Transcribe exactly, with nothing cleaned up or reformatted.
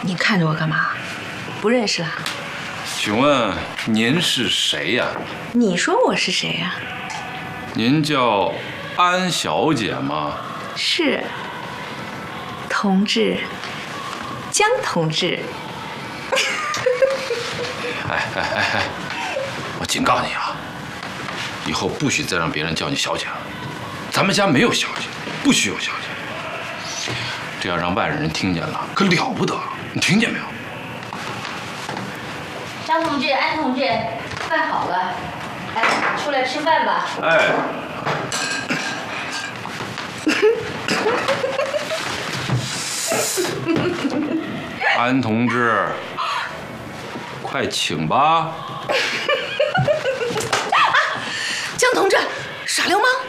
你看着我干嘛？不认识了？ 请问您是谁呀？ 你说我是谁呀？ 您叫安小姐吗？ 是。同志，江同志。 哎哎哎哎！我警告你啊，以后不许再让别人叫你小姐了。咱们家没有小姐，不许有小姐。这要让外人听见了，可了不得了。你听见没有？ 张同志、安同志，饭好了，来，出来吃饭吧。 哎。安同志，快请吧。 江同志，耍流氓！